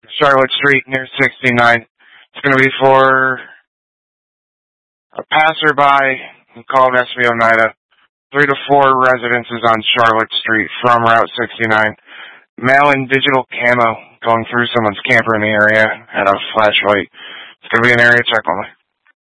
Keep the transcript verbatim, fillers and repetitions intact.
Charlotte Street near sixty-nine. It's going to be for a passerby who called S V Oneida. Three to four residences on Charlotte Street from Route sixty-nine. Mail in digital camo going through someone's camper in the area. Had a flashlight. It's going to be an area check only.